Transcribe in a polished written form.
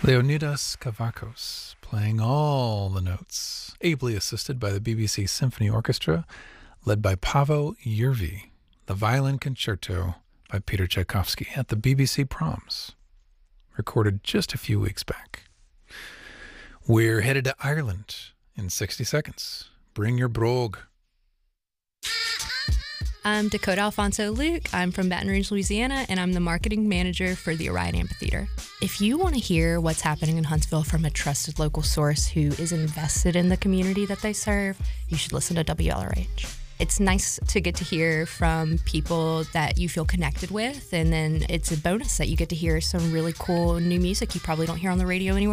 Leonidas Kavakos, playing all the notes, ably assisted by the BBC Symphony Orchestra, led by Paavo Järvi, the violin concerto by Peter Tchaikovsky at the BBC Proms, recorded just a few weeks back. We're headed to Ireland in 60 seconds. Bring your brogue. I'm Dakota Alfonso Luke. I'm from Baton Rouge, Louisiana, and I'm the marketing manager for the Orion Amphitheater. If you want to hear what's happening in Huntsville from a trusted local source who is invested in the community that they serve, you should listen to WLRH. It's nice to get to hear from people that you feel connected with, and then it's a bonus that you get to hear some really cool new music you probably don't hear on the radio anywhere